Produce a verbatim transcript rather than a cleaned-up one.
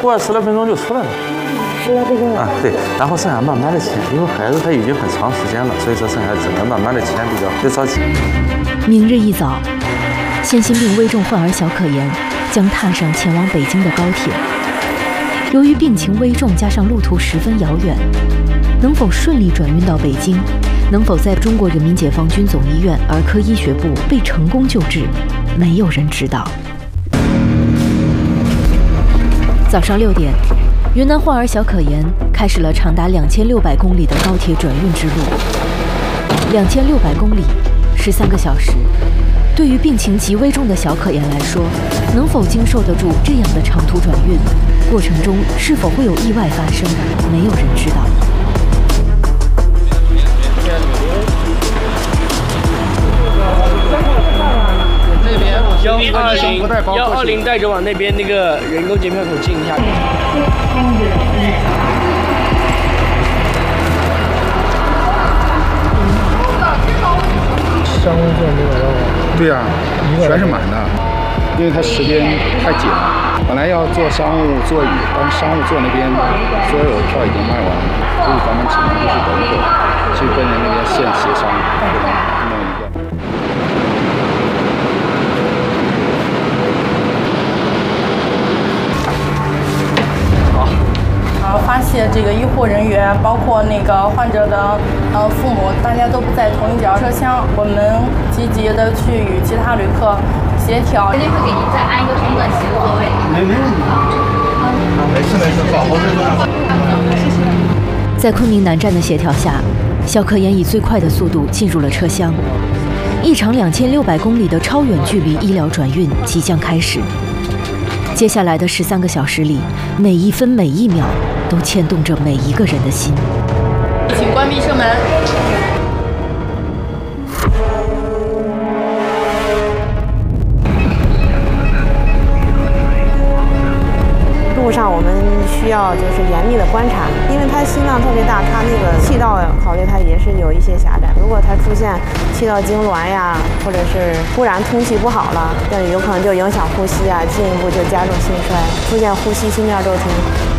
过十来分钟就出来了。 十来分钟啊，对，然后剩下慢慢的签，因为孩子他已经很长时间了，所以说剩下只能慢慢的签，比较别着急。 明日一早，现心病危重患儿小可言将踏上前往北京的高铁。由于病情危重，加上路途十分遥远，能否顺利转运到北京，能否在中国人民解放军总医院儿科医学部被成功救治，没有人知道。早上六点，云南患儿小可言开始了长达两千六百公里的高铁转运之路。两千六百公里，十三个小时，对于病情极危重的小可言来说，能否经受得住这样的长途转运？过程中是否会有意外发生？没有人知道。 那边幺二零幺二零带着往那边那个人工检票口进一下。 商务座没有要吗？ 对呀、啊，全是满的，因为它时间太紧了。本来要坐商务座椅，但是商务座那边所有的票已经卖完了，所以咱们只能就是等一等，去跟人那边现协商，弄一个。 发现这个医护人员，包括那个患者的呃父母，大家都不在同一节车厢。我们积极的去与其他旅客协调。 肯定会给您再安一个同等席的座位。 没没问题。没事没事，好好睡。谢谢。 在昆明南站的协调下，小可言以最快的速度进入了车厢。一场两千六百公里的超远距离医疗转运即将开始。接下来的十三个小时里，每一分每一秒都牵动着每一个人的心。 请关闭车门。 路上我们需要就是严密的观察，因为他心脏特别大，他那个气道考虑他也是有一些狭窄。如果他出现气道痉挛呀，或者是突然通气不好了，这有可能就影响呼吸啊，进一步就加重心衰，出现呼吸心跳骤停。